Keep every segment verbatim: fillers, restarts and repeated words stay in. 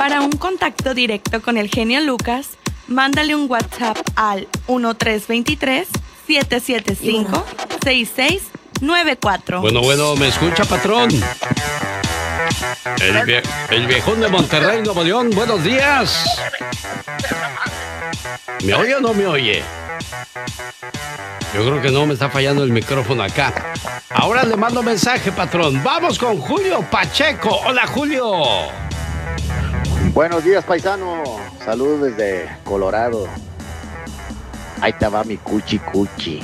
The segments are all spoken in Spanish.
Para un contacto directo con el genio Lucas, mándale un WhatsApp al uno tres dos tres, siete siete cinco, seis seis nueve cuatro. Bueno, bueno, ¿me escucha, patrón? El, vie el viejón de Monterrey, Nuevo León, buenos días. ¿Me oye o no me oye? Yo creo que no, me está fallando el micrófono acá. Ahora le mando mensaje, patrón. Vamos con Julio Pacheco. Hola, Julio. Buenos días, paisano. Saludos desde Colorado. Ahí te va mi cuchi cuchi.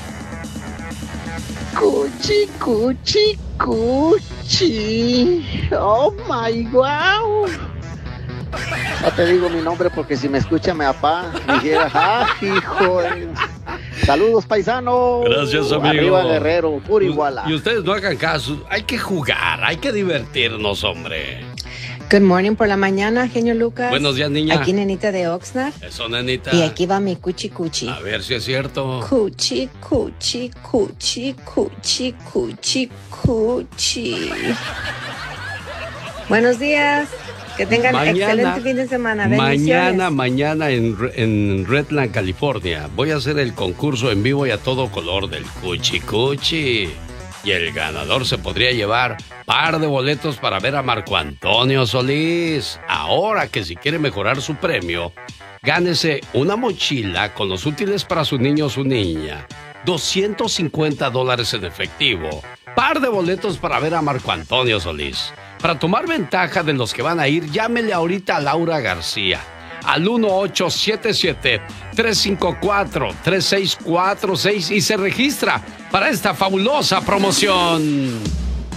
Cuchi, cuchi, cuchi. Oh my wow. No te digo mi nombre porque si me escucha mi papá me dijera, ah, hijo. Saludos, paisano. Gracias, amigo. Arriba, Guerrero, pura iguala. Y ustedes no hagan caso. Hay que jugar, hay que divertirnos, hombre. Good morning por la mañana, genio Lucas. Buenos días, niña. Aquí Nenita de Oxnard. Eso, nenita. Y aquí va mi cuchi cuchi. A ver si es cierto. Cuchi, cuchi, cuchi, cuchi, cuchi, cuchi. Buenos días. Que tengan mañana, excelente fin de semana. Bendiciones. Mañana, mañana en, en Redland, California, voy a hacer el concurso en vivo y a todo color del Cuchi Cuchi. Y el ganador se podría llevar par de boletos para ver a Marco Antonio Solís. Ahora que si quiere mejorar su premio, gánese una mochila con los útiles para su niño o su niña, doscientos cincuenta dólares en efectivo, par de boletos para ver a Marco Antonio Solís. Para tomar ventaja de los que van a ir, llámele ahorita a Laura García al uno ocho siete siete, tres cinco cuatro, tres seis cuatro seis y se registra para esta fabulosa promoción.